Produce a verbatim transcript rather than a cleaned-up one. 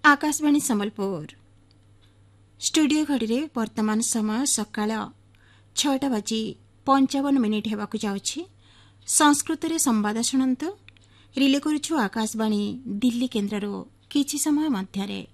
Akashvani Sambalpur studio घड़ी वर्तमान समय सकाळ छटा बाजी पंचावन मिनिट हेबाकु जाउछि। संस्कृत रे संवाद शुणंतु। रिले करुछु आकाशवाणी दिल्ली केन्द्ररो किछि समय मध्यरे।